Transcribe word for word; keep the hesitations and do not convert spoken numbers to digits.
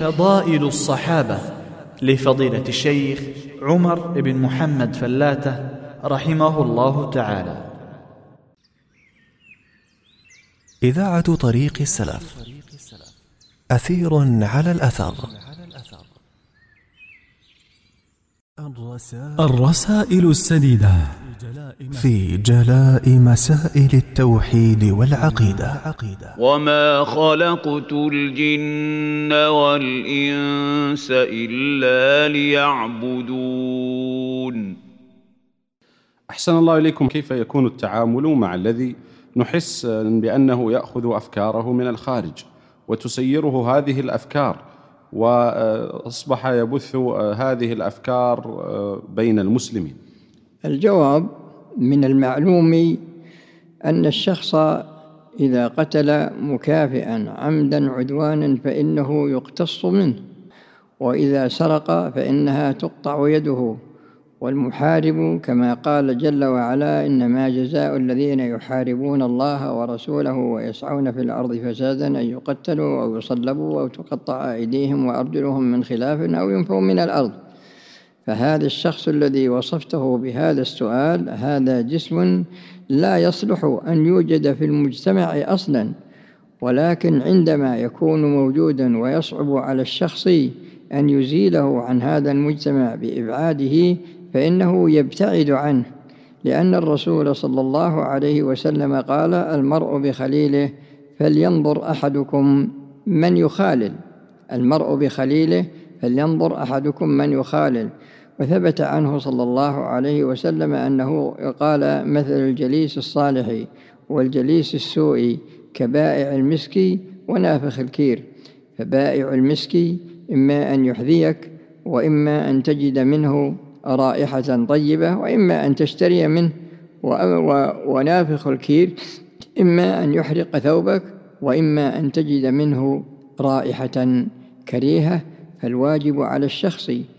فضائل الصحابة لفضيلة الشيخ عمر بن محمد فلاتة رحمه الله تعالى. إذاعة طريق السلف، أثير على الأثر. الرسائل السديدة في جلاء مسائل التوحيد والعقيدة. وما خلقت الجن والإنس إلا ليعبدون. أحسن الله إليكم. كيف يكون التعامل مع الذي نحس بأنه يأخذ أفكاره من الخارج وتسيره هذه الأفكار، وأصبح يبث هذه الأفكار بين المسلمين؟ الجواب: من المعلوم أن الشخص إذا قتل مكافئا عمدا عدوانا فإنه يقتص منه، وإذا سرق فإنها تقطع يده. والمحارب كما قال جل وعلا: إنما جزاء الذين يحاربون الله ورسوله ويسعون في الأرض فسادا أن يقتلوا أو يصلبوا أو تقطع أيديهم وأرجلهم من خلاف أو ينفوا من الأرض. فهذا الشخص الذي وصفته بهذا السؤال هذا جسم لا يصلح أن يوجد في المجتمع أصلا، ولكن عندما يكون موجودا ويصعب على الشخص أن يزيله عن هذا المجتمع بإبعاده فإنه يبتعد عنه، لأن الرسول صلى الله عليه وسلم قال: المرء بخليله فلينظر أحدكم من يخالل. المرء بخليله فلينظر أحدكم من يخالل. وثبت عنه صلى الله عليه وسلم أنه قال: مثل الجليس الصالح والجليس السوء كبائع المسك ونافخ الكير. فبائع المسك إما أن يحذيك، وإما أن تجد منه رائحة طيبة، وإما أن تشتري منه. ونافخ الكير إما أن يحرق ثوبك، وإما أن تجد منه رائحة كريهة. فالواجب على الشخص